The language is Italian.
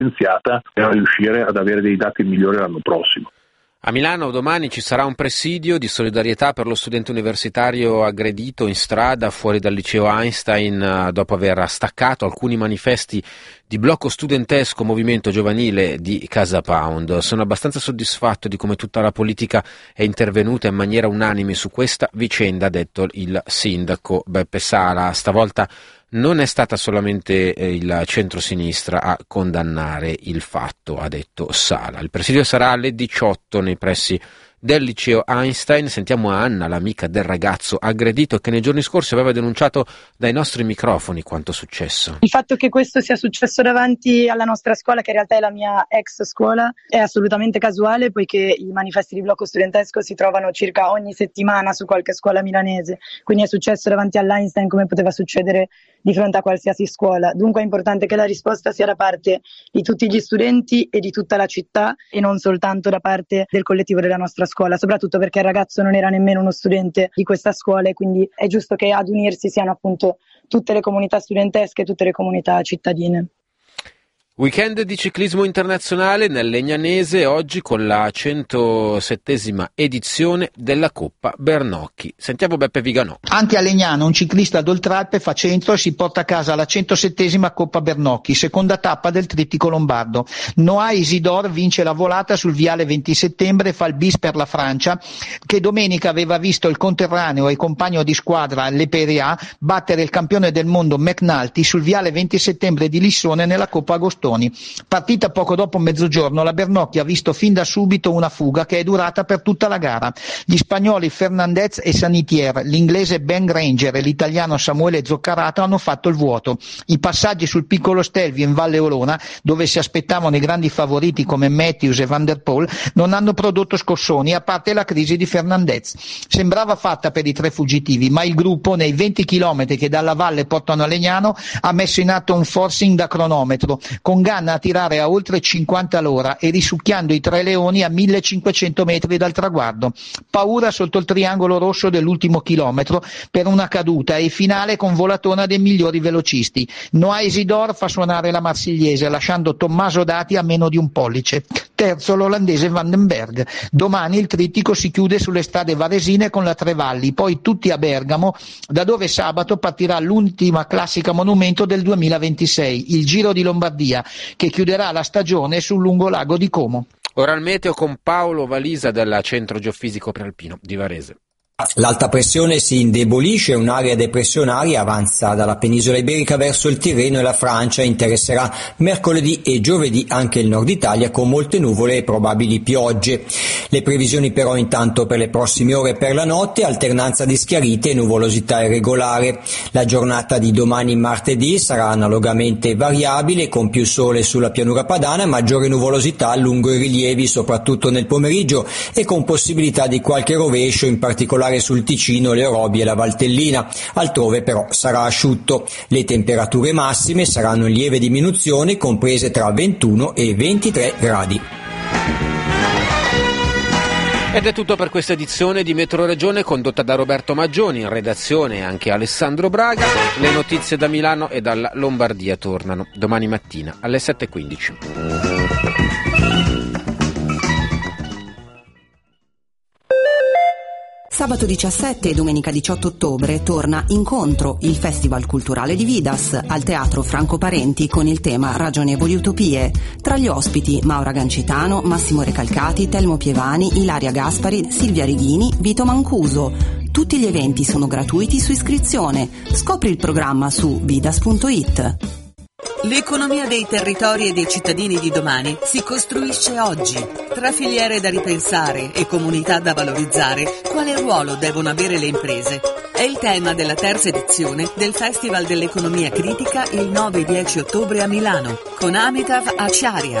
potenziata per riuscire ad avere dei dati migliori l'anno prossimo. A Milano domani ci sarà un presidio di solidarietà per lo studente universitario aggredito in strada fuori dal liceo Einstein dopo aver staccato alcuni manifesti di blocco studentesco movimento giovanile di Casa Pound. Sono abbastanza soddisfatto di come tutta la politica è intervenuta in maniera unanime su questa vicenda, ha detto il sindaco Beppe Sala. Stavolta non è stata solamente il centrosinistra a condannare il fatto, ha detto Sala. Il presidio sarà alle 18 nei pressi del liceo Einstein. Sentiamo Anna, l'amica del ragazzo aggredito, che nei giorni scorsi aveva denunciato dai nostri microfoni quanto successo. Il fatto che questo sia successo davanti alla nostra scuola, che in realtà è la mia ex scuola, è assolutamente casuale, poiché i manifesti di blocco studentesco si trovano circa ogni settimana su qualche scuola milanese, quindi è successo davanti all'Einstein come poteva succedere di fronte a qualsiasi scuola. Dunque è importante che la risposta sia da parte di tutti gli studenti e di tutta la città e non soltanto da parte del collettivo della nostra scuola, soprattutto perché il ragazzo non era nemmeno uno studente di questa scuola e quindi è giusto che ad unirsi siano appunto tutte le comunità studentesche e tutte le comunità cittadine. Weekend di ciclismo internazionale nel Legnanese oggi con la 107esima edizione della Coppa Bernocchi. Sentiamo Beppe Viganò. Anche a Legnano un ciclista d'Oltralpe fa centro e si porta a casa la 107esima Coppa Bernocchi, seconda tappa del trittico lombardo. Noah Isidore vince la volata sul viale 20 settembre e fa il bis per la Francia, che domenica aveva visto il conterraneo e compagno di squadra Leperia battere il campione del mondo McNulty sul viale 20 settembre di Lissone nella Coppa Agostoni. Partita poco dopo mezzogiorno, la Bernocchi ha visto fin da subito una fuga che è durata per tutta la gara. Gli spagnoli Fernandez e Sanitier, l'inglese Ben Granger e l'italiano Samuele Zoccarato hanno fatto il vuoto. I passaggi sul piccolo Stelvio in Valle Olona, dove si aspettavano i grandi favoriti come Matthews e Van der Poel, non hanno prodotto scossoni, a parte la crisi di Fernandez. Sembrava fatta per i tre fuggitivi, ma il gruppo, nei 20 chilometri che dalla valle portano a Legnano, ha messo in atto un forcing da cronometro, con ganna a tirare a oltre 50 all'ora e risucchiando i tre leoni a 1500 metri dal traguardo. Paura sotto il triangolo rosso dell'ultimo chilometro per una caduta e finale con volatona dei migliori velocisti. Noah Isidore fa suonare la marsigliese lasciando Tommaso Dati a meno di un pollice. Terzo l'olandese Vandenberg. Domani il trittico si chiude sulle strade varesine con la Trevalli, poi tutti a Bergamo, da dove sabato partirà l'ultima classica monumento del 2026, il Giro di Lombardia, che chiuderà la stagione sul lungolago di Como. Ora il meteo con Paolo Valisa del Centro Geofisico Prealpino di Varese. L'alta pressione si indebolisce, un'area depressionaria avanza dalla penisola iberica verso il Tirreno e la Francia, interesserà mercoledì e giovedì anche il nord Italia con molte nuvole e probabili piogge. Le previsioni però intanto per le prossime ore e per la notte, alternanza di schiarite e nuvolosità irregolare. La giornata di domani martedì sarà analogamente variabile con più sole sulla pianura padana, maggiore nuvolosità lungo i rilievi soprattutto nel pomeriggio e con possibilità di qualche rovescio in particolare sul Ticino, le Orobie e la Valtellina. Altrove però sarà asciutto. Le temperature massime saranno in lieve diminuzione, comprese tra 21 e 23 gradi. Ed è tutto per questa edizione di Metro Regione condotta da Roberto Maggioni, in redazione anche Alessandro Braga. Le notizie da Milano e dalla Lombardia tornano domani mattina alle 7:15. Sabato 17 e domenica 18 ottobre torna Incontro, il festival culturale di Vidas, al Teatro Franco Parenti con il tema Ragionevoli Utopie. Tra gli ospiti Maura Gancitano, Massimo Recalcati, Telmo Pievani, Ilaria Gaspari, Silvia Righini, Vito Mancuso. Tutti gli eventi sono gratuiti su iscrizione. Scopri il programma su vidas.it. L'economia dei territori e dei cittadini di domani si costruisce oggi. Tra filiere da ripensare e comunità da valorizzare, quale ruolo devono avere le imprese? È il tema della terza edizione del Festival dell'Economia Critica il 9 e 10 ottobre a Milano, con Amitav Acharya,